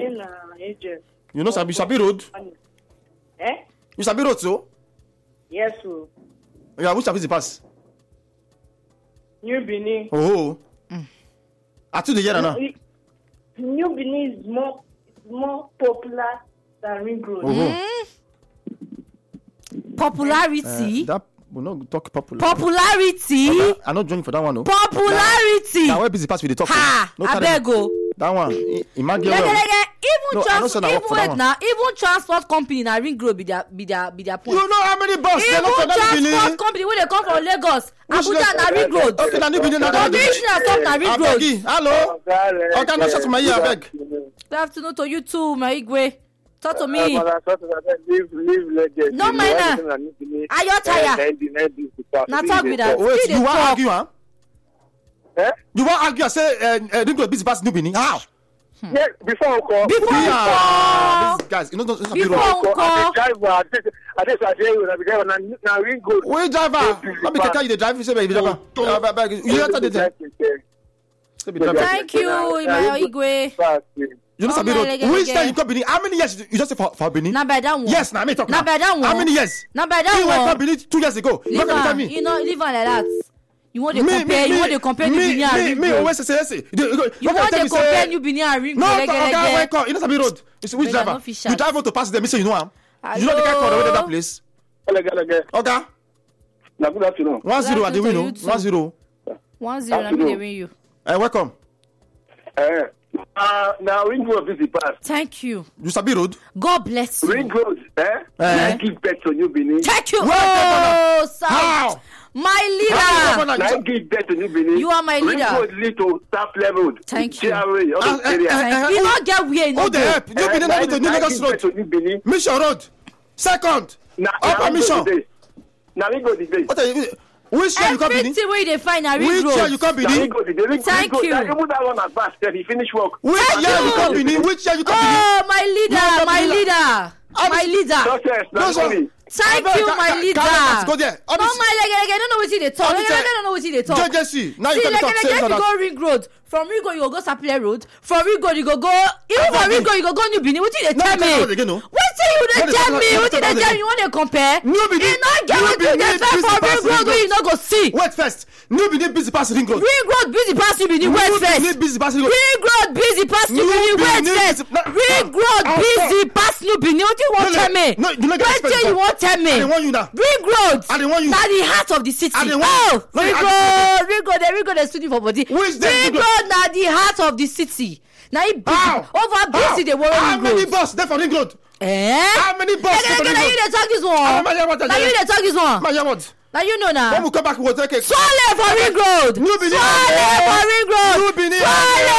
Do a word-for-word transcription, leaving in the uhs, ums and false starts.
Benin agent. You know Sabi Sabi Road? Eh? You Sabi Road so? Yes, sir. Yeah, which Sabi pass? New Benin. Oh. Mm. At the year now. New Benin is more more popular than Ring Road. Oh. Mm. Popularity. Uh, that will not talk popular. Popularity. Okay, I'm not joining for that one. No. Popularity. Now where busy pass with the talk. Ha! No, I beg go. That one. Imagine. Lege, lege. Even No, I know say transport, na work even for that wait one. now, even transport company na Ring Road be their be their be their point. You know how many bus they Even not for that transport Benin? company when they come from Lagos, Which Abuja Lagos? na Ring Road. Okay, na New Benin na that. Commissioner stop na Ring Road. Abegi, hello. Okay, no shut my ear, abeg. Good afternoon to you too, my Igwe. Talk to me. Leave, leave, legend. No mind na. Are you tired? Na talk with that. Wait, Still you dey want talk. argue, huh? Eh? You want argue and say uh, uh, Ring Road busy pass New Benin? How? Yes, before I call. Before Yeah, Nko. these guys, you know, don't Before Nko. I drive, I just, I just, I say, I drive, na na Ring Road. Wait, driver. Let me carry you the drive. You say, baby, driver. Uh, bag, bag. You enter the drive. Say, be driver. Thank you, my Igwe. You know, Oh, Sabi my Road. leg, Which leg, time leg. you come Benin? How many years you just say for for Benin? Na by that one. Yes, now me talk Na now. by that one. How many years? Na by that You went one. for Benin two years ago. You Leave come tell am. me. You know, leave am like that. You want to Me, compare? me, You want to compare New me, Benin and me, Ring me, Road? always say, say, say. You You want to compare New Benin and Ring No, Road? okay, Lege, okay, lege. come. You know Sabi Road. You see which Lege, driver? no fish You out. drive out to pass them. Me say you know am. You know the guy called away that place. Okay. Na good afternoon. One zero at the Good window. afternoon to you One zero. One zero. Let me dey win you. Eh, welcome. Eh, uh, now Ring Road busy pass. Thank you. You Sabi Road. God bless you. Ring Road, eh? Eh. Na give birth to New Benin. Thank you. Where Oh, sir. How? My How? leader. Na give birth to New Benin. You are my leader. Ring Road lead to Staff Level. Thank you. G R A, all those Ah, eh, areas. eh, eh, You don't get where you Who know. the help? New Benin not to New Lagos Road. To New Benin. Mission Road. Second. Na Upper Mission. Na Ring Road dey. What are you? Which year you come Benin? Everything where they find a Ring Which year Road. you come Na Benin? Ring Road dey. Ring Thank Road. you. Na even that one as fast. He finish work. Which year you come Benin? Which year you come Benin? Oh, my leader, No, my no, leader, my leader. Success. No, Na sir. money. Thank Abeg, you, ca- my ca- leader. ca- Go there. No, my leg, leg, I don't know what they talk. All Leg, the leg, time. I don't know what they talk. J J C. Now you See, can like, talk. like, Say if you that. go Ring Road, from Ring Road you go go Sapele Road, from Ring Road you go go, even from Abeg. Ring Road you go go New Benin. What did they No, tell you can't me? go again, no. What did you No, they they tell talk- me? no, What they did talk they tell again. me? You want to compare? New Benin- You not get New what you Benin they busy spend for pass Ring Ring Road Road. wey you no go see. Wait first. New Benin busy pass Ring Road. Ring Road busy pass New Benin. Wait New first. Benin busy pass Ring Road. Ring Road busy pass New New Benin. Wait Benin first. busy- no, Ring no. Road I'll busy stop. pass New Benin. What do you want No, to tell no, me? no, you no get What respect do you for- want to tell me? I dey want you now. Ring Road. I dey want you. Na the heart of the city. I dey want Oh, you. No, Ring I- Road, Ring Road, Ring Road, they studio for body. Which day Ring Ring Road? Road na the heart of the city. Na it busy. How? Over busy they worry How Ring many Road. bus there for Ring Road? Eh? How many bus Again, there for again, Ring na you Road? dey talk this Ah, one. my yawa, Na you dey talk this one. My yawa. Na you know When na. we come back, we'll take it. Swale for Ring Road. New Benin. Swale for Ring Road. New Benin. Swale